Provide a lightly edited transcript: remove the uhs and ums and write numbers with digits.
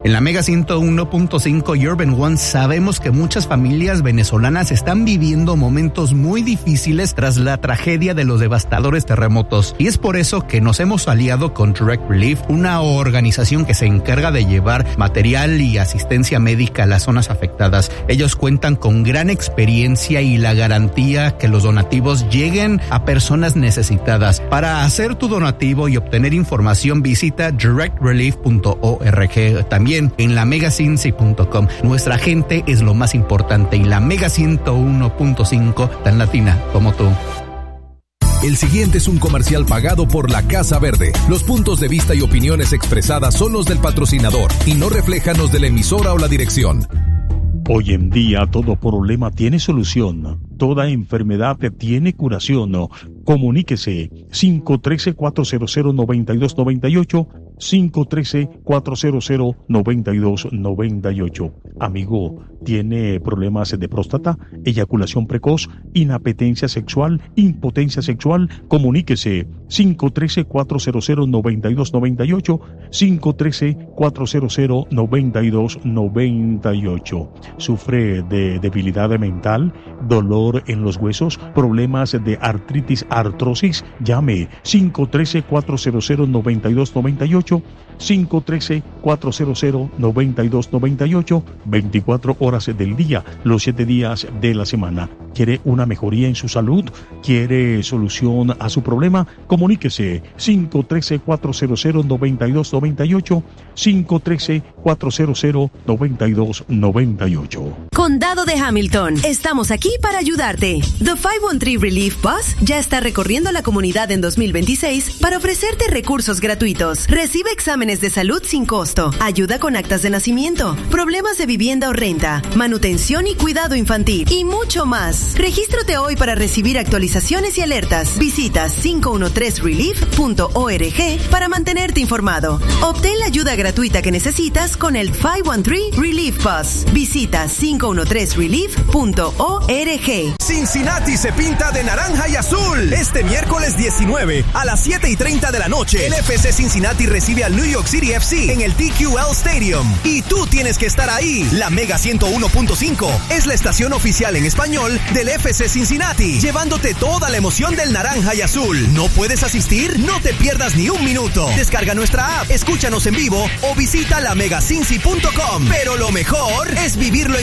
En la Mega 101.5 y Urban One sabemos que muchas familias venezolanas están viviendo momentos muy difíciles tras la tragedia de los devastadores terremotos. Y es por eso que nos hemos aliado con Direct Relief, una organización que se encarga de llevar material y asistencia médica a las zonas afectadas. Ellos cuentan con gran experiencia y la garantía que los donativos lleguen a personas necesitadas. Para hacer tu donativo y obtener información, visita directrelief.org. También en la megacincy.com. Nuestra gente es lo más importante y la Mega 101.5 tan latina como tú. El siguiente es un comercial pagado por la Casa Verde. Los puntos de vista y opiniones expresadas son los del patrocinador y no reflejan los de la emisora o la dirección. Hoy en día todo problema tiene solución, toda enfermedad tiene curación. Comuníquese 513-400-9298, 513-400-9298. Amigo, ¿tiene problemas de próstata, eyaculación precoz, inapetencia sexual, impotencia sexual? Comuníquese 513-400-9298, 513-400-9298. ¿Sufre de debilidad mental, dolor en los huesos, problemas de artritis, artrosis? Llame 513-400-9298, 513-400-9298, 24 horas del día, los 7 días de la semana. ¿Quiere una mejoría en su salud? ¿Quiere solución a su problema? Comuníquese 513-400-9298, 513-400-9298. Condado de Hamilton, estamos aquí para ayudarte. The 513 Relief Bus ya está recorriendo la comunidad en 2026 para ofrecerte recursos gratuitos. Recibe exámenes de salud sin costo, ayuda con actas de nacimiento, problemas de vivienda o renta, manutención y cuidado infantil y mucho más. Regístrate hoy para recibir actualizaciones y alertas. Visita 513relief.org para mantenerte informado. Obtén la ayuda gratuita que necesitas con el 513 Relief Bus. Visita 513relief.org. Cincinnati se pinta de naranja y azul. Este miércoles 19 a las 7:30 de la noche, el FC Cincinnati recibe al New York City FC en el TQL Stadium. Y tú tienes que estar ahí. La Mega 101.5 es la estación oficial en español del FC Cincinnati, llevándote toda la emoción del naranja y azul. ¿No puedes asistir? No te pierdas ni un minuto. Descarga nuestra app, escúchanos en vivo o visita lamegacincy.com. Pero lo mejor es vivirlo en